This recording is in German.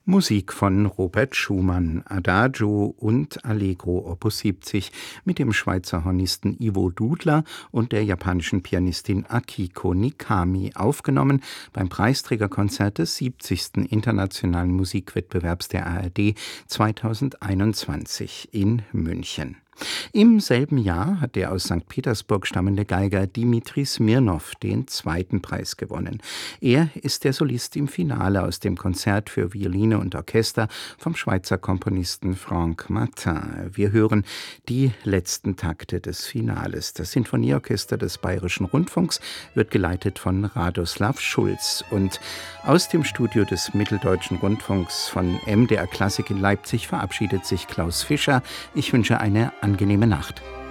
Musik von Robert Schumann, Adagio und Allegro Opus 70 mit dem Schweizer Hornisten Ivo Dudler und der japanischen Pianistin Akiko Nikami, aufgenommen beim Preisträgerkonzert des 70. Internationalen Musikwettbewerbs der ARD 2021 in München. Im selben Jahr hat der aus St. Petersburg stammende Geiger Dimitri Smirnow den zweiten Preis gewonnen. Er ist der Solist im Finale aus dem Konzert für Violine und Orchester vom Schweizer Komponisten Franck Martin. Wir hören die letzten Takte des Finales. Das Sinfonieorchester des Bayerischen Rundfunks wird geleitet von Radoslav Schulz. Und aus dem Studio des Mitteldeutschen Rundfunks von MDR Klassik in Leipzig verabschiedet sich Klaus Fischer. Ich wünsche eine angenehme Nacht.